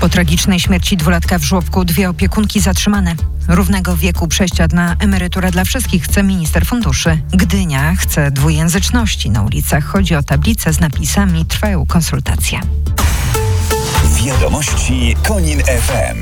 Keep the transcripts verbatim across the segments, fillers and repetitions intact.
Po tragicznej śmierci dwulatka w żłobku dwie opiekunki zatrzymane. Równego wieku przejścia na emeryturę dla wszystkich chce minister funduszy. Gdynia chce dwujęzyczności na ulicach. Chodzi o tablice z napisami. Trwają konsultacje. Wiadomości Konin F M.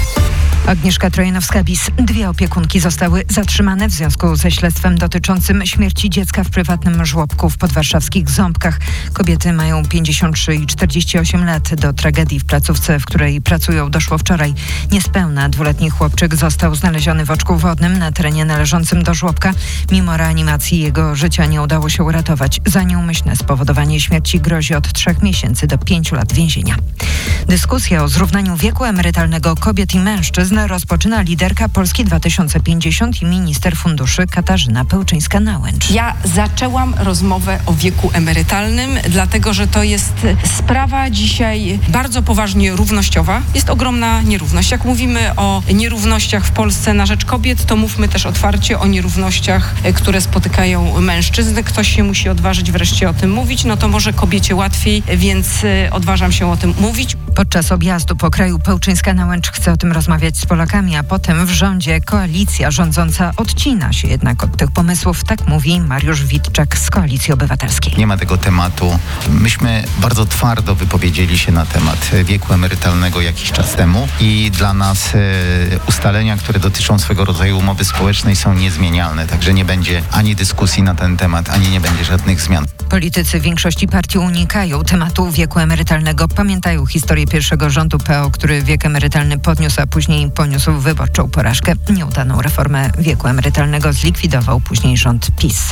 Agnieszka Trojanowska-Bis. Dwie opiekunki zostały zatrzymane w związku ze śledztwem dotyczącym śmierci dziecka w prywatnym żłobku w podwarszawskich Ząbkach. Kobiety mają pięćdziesiąt trzy i czterdzieści osiem lat. Do tragedii w placówce, w której pracują, doszło wczoraj. Niespełna dwuletni chłopczyk został znaleziony w oczku wodnym na terenie należącym do żłobka. Mimo reanimacji jego życia nie udało się uratować. Za nieumyślne spowodowanie śmierci grozi od trzech miesięcy do pięciu lat więzienia. Dyskusja o zrównaniu wieku emerytalnego kobiet i mężczyzn rozpoczyna liderka Polski dwa tysiące pięćdziesiąt i minister funduszy Katarzyna Pełczyńska-Nałęcz. Ja zaczęłam rozmowę o wieku emerytalnym, dlatego że to jest sprawa dzisiaj bardzo poważnie równościowa. Jest ogromna nierówność. Jak mówimy o nierównościach w Polsce na rzecz kobiet, to mówmy też otwarcie o nierównościach, które spotykają mężczyzn. Ktoś się musi odważyć wreszcie o tym mówić, no to może kobiecie łatwiej, więc odważam się o tym mówić. Podczas objazdu po kraju Pełczyńska-Nałęcz chce o tym rozmawiać z Polakami, a potem w rządzie koalicja rządząca odcina się jednak od tych pomysłów. Tak mówi Mariusz Witczak z Koalicji Obywatelskiej. Nie ma tego tematu. Myśmy bardzo twardo wypowiedzieli się na temat wieku emerytalnego jakiś czas temu i dla nas e, ustalenia, które dotyczą swego rodzaju umowy społecznej, są niezmienialne. Także nie będzie ani dyskusji na ten temat, ani nie będzie żadnych zmian. Politycy większości partii unikają tematu wieku emerytalnego. Pamiętają historię pierwszego rządu P O, który wiek emerytalny podniósł, a później poniósł wyborczą porażkę. Nieudaną reformę wieku emerytalnego zlikwidował później rząd PiS.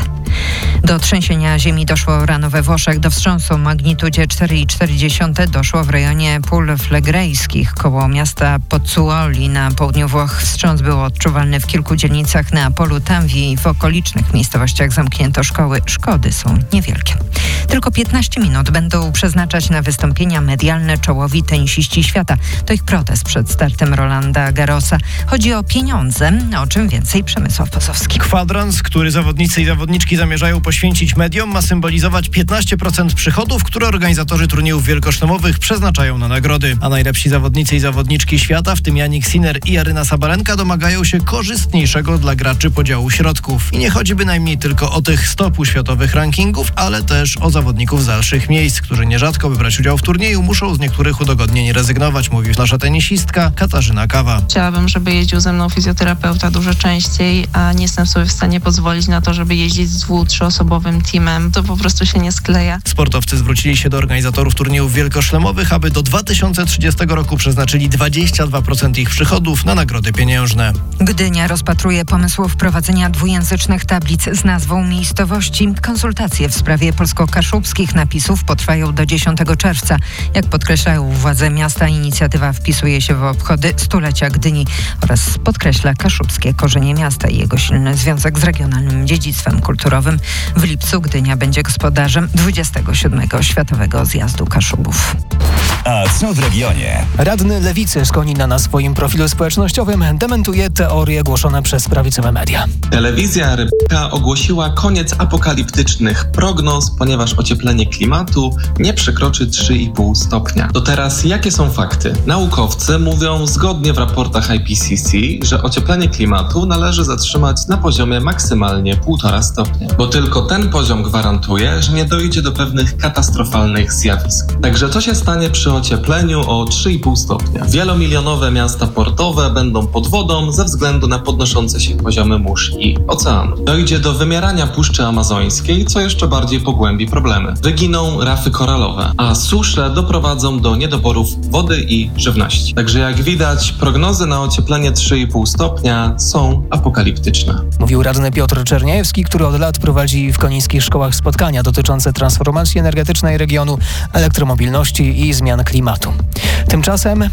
Do trzęsienia ziemi doszło rano we Włoszech. Do wstrząsu o magnitudzie cztery i cztery dziesiąte doszło w rejonie Pól Flegrejskich koło miasta Pozzuoli na południu Włoch. Wstrząs był odczuwalny w kilku dzielnicach Neapolu, Tanvi i w okolicznych miejscowościach zamknięto szkoły. Szkody są niewielkie. Tylko piętnaście minut będą przeznaczać na wystąpienia medialne czołowi tenisiści świata. To ich protest przed startem Rolanda Garrosa. Chodzi o pieniądze, o czym więcej Przemysław Posowski. Kwadrans, który zawodnicy i zawodniczki zamierzają poświęcić mediom, ma symbolizować piętnaście procent przychodów, które organizatorzy turniejów wielkoszlemowych przeznaczają na nagrody. A najlepsi zawodnicy i zawodniczki świata, w tym Jannik Sinner i Aryna Sabalenka, domagają się korzystniejszego dla graczy podziału środków. I nie chodzi bynajmniej tylko o tych sto półświatowych rankingów, ale też o zawodników z dalszych miejsc, którzy nierzadko, by brać udział w turnieju, muszą z niektórych udogodnień rezygnować, mówi nasza tenisistka Katarzyna Kawa. Chciałabym, żeby jeździł ze mną fizjoterapeuta dużo częściej, a nie jestem sobie w stanie pozwolić na to, żeby jeździć z dwu-, trzyosobowym teamem. To po prostu się nie skleja. Sportowcy zwrócili się do organizatorów turniejów wielkoszlemowych, aby do dwa tysiące trzydziestego roku przeznaczyli dwadzieścia dwa procent ich przychodów na nagrody pieniężne. Gdynia rozpatruje pomysł wprowadzenia dwujęzycznych tablic z nazwą miejscowości. Konsultacje w sprawie polsko-kaszubskich napisów potrwają do dziesiątego czerwca. Jak podkreślają władze miasta, inicjatywa wpisuje się w obchody stulecia Gdyni oraz podkreśla kaszubskie korzenie miasta i jego silny związek z regionalnym dziedzictwem kulturowym. W lipcu Gdynia będzie gospodarzem dwudziestego siódmego Światowego Zjazdu Kaszubów. A co w regionie? Radny Lewicy z Konina na swoim profilu społecznościowym dementuje teorie głoszone przez prawicowe media. Telewizja Rybka ogłosiła koniec apokaliptycznych prognoz, ponieważ ocieplenie klimatu nie przekroczy trzy i pół stopnia. To teraz jakie są fakty? Naukowcy mówią zgodnie w raportach I P C C, że ocieplenie klimatu należy zatrzymać na poziomie maksymalnie półtora stopnia, bo tylko ten poziom gwarantuje, że nie dojdzie do pewnych katastrofalnych zjawisk. Także co się stanie przy ociepleniu o trzy i pół stopnia? Wielomilionowe miasta portowe będą pod wodą ze względu na podnoszące się poziomy mórz i oceanu. Dojdzie do wymierania Puszczy Amazońskiej, co jeszcze bardziej pogłębi problemy. Wyginą rafy koralowe, a susze doprowadzą do niedoborów wody i żywności. Także jak widać, prognozy na ocieplenie trzy i pół stopnia są apokaliptyczne. Mówił radny Piotr Czerniajewski, który od lat prowadzi w konińskich szkołach spotkania dotyczące transformacji energetycznej regionu, elektromobilności i zmian klimatu. Tymczasem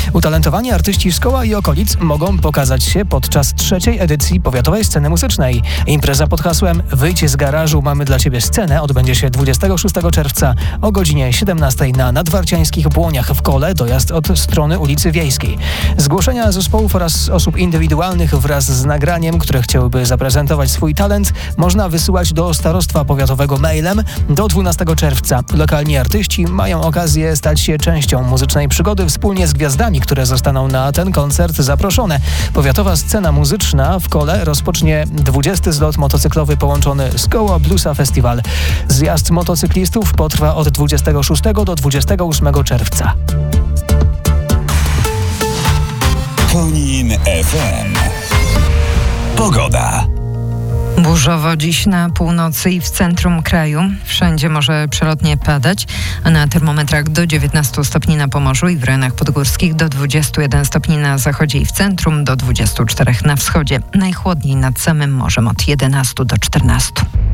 Utalentowani artyści z koła i okolic mogą pokazać się podczas trzeciej edycji Powiatowej Sceny Muzycznej. Impreza pod hasłem Wyjdź z garażu, mamy dla Ciebie scenę odbędzie się dwudziestego szóstego czerwca o godzinie siedemnastej na Nadwarciańskich Błoniach w Kole, dojazd od strony ulicy Wiejskiej. Zgłoszenia zespołów oraz osób indywidualnych wraz z nagraniem, które chciałyby zaprezentować swój talent, można wysyłać do Starostwa Powiatowego mailem do dwunastego czerwca. Lokalni artyści mają okazję stać się częścią muzycznej przygody wspólnie z gwiazdami, które zostaną na ten koncert zaproszone. Powiatowa Scena Muzyczna w Kole rozpocznie dwudziesty zlot motocyklowy połączony z Koło Bluesa Festival. Zjazd motocyklistów potrwa od dwudziestego szóstego do dwudziestego ósmego czerwca. Konin F M. Pogoda. Burzowo dziś na północy i w centrum kraju. Wszędzie może przelotnie padać, a na termometrach do dziewiętnastu stopni na Pomorzu i w rejonach podgórskich, do dwudziestu jeden stopni na zachodzie i w centrum, do dwudziestu czterech na wschodzie. Najchłodniej nad samym morzem od jedenastu do czternastu.